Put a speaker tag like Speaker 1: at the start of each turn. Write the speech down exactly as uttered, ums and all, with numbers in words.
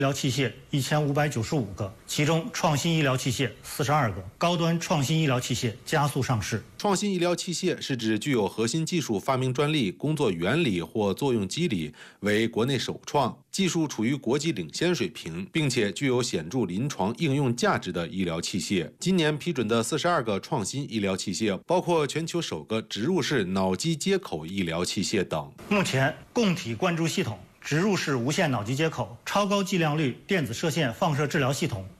Speaker 1: 医疗器械一千五百九十五个，其中创新医疗器械四十二个，高端创新医疗器械加速上市。
Speaker 2: 创新医疗器械是指具有核心技术发明专利、工作原理或作用机理为国内首创，技术处于国际领先水平，并且具有显著临床应用价值的医疗器械。今年批准的四十二个创新医疗器械，包括全球首个植入式脑机接口医疗器械等。
Speaker 1: 目前，供体灌注系统、植入式无线脑机接口、超高剂量率电子射线放射治疗系统、